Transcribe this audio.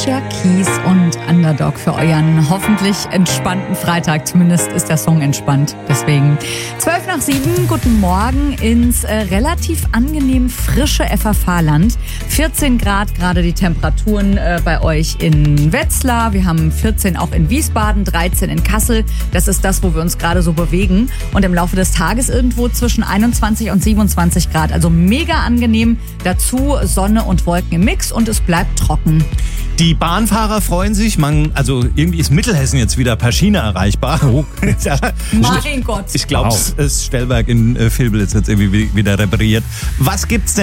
Alicia Keys und Underdog für euren hoffentlich entspannten Freitag. Zumindest ist der Song entspannt. Deswegen 6:12, guten Morgen ins relativ angenehm frische FFH-Land. 14 Grad gerade die Temperaturen bei euch in Wetzlar. Wir haben 14 auch in Wiesbaden, 13 in Kassel. Das ist das, wo wir uns gerade so bewegen. Und im Laufe des Tages irgendwo zwischen 21 und 27 Grad. Also mega angenehm. Dazu Sonne und Wolken im Mix und es bleibt trocken. Die Bahnfahrer freuen sich. Also irgendwie ist Mittelhessen jetzt wieder per Schiene erreichbar. Oh. Mein Gott. Ich glaube, das Stellwerk in Vilbel ist jetzt irgendwie wieder repariert. Was gibt's denn?